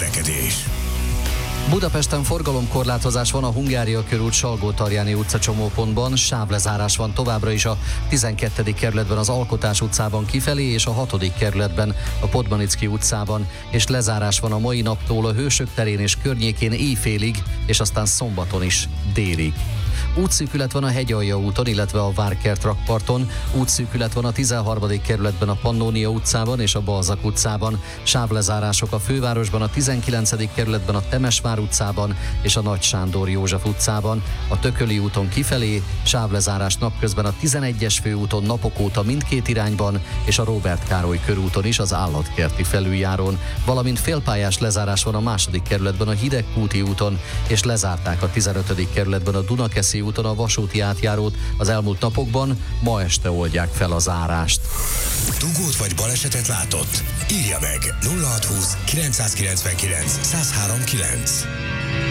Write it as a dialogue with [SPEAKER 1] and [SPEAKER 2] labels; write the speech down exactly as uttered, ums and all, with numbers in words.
[SPEAKER 1] közlekedés.
[SPEAKER 2] Budapesten forgalomkorlátozás van a Hungária körút Salgó-Tarjáni utca csomópontban, sávlezárás van továbbra is a tizenkettedik kerületben az Alkotás utcában kifelé és a hatodik kerületben a Podmanicki utcában, és lezárás van a mai naptól a Hősök terén és környékén éjfélig, és aztán szombaton is délig. Útszűkület van a Hegyalja úton, illetve a Várkert rakparton, útszűkület van a tizenharmadik kerületben a Pannónia utcában és a Balzak utcában, sávlezárások a fővárosban a tizenkilencedik kerületben a Temesvár utcában és a Nagy Sándor József utcában, a Tököli úton kifelé, sávlezárás napközben a tizenegyes főúton napok óta mindkét irányban, és a Róbert Károly körúton is az Állatkerti felüljárón, valamint félpályás lezárás van a második kerületben a Hidegkúti úton, és lezárták a tizenötödik kerületben a Dunakeszi úton a vasúti átjárót az elmúlt napokban, ma este oldják fel a zárást.
[SPEAKER 1] Dugót vagy balesetet látott? Írja meg nulla hatszázhúsz kilencszázkilencvenkilenc százhárom kilenc.